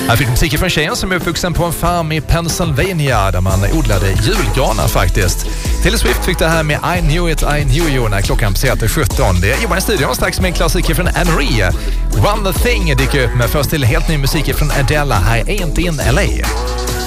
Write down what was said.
Här fick musik från tjejen som är uppvuxen på en farm i Pennsylvania där man odlade julgranar faktiskt. Taylor Swift fick det här med I Knew It, I Knew You när klockan passerade 17. Det är Johan i studion strax med en klassiker från Anne-Marie. One The Thing dyker upp med först till helt ny musik från Adele, I Ain't In LA.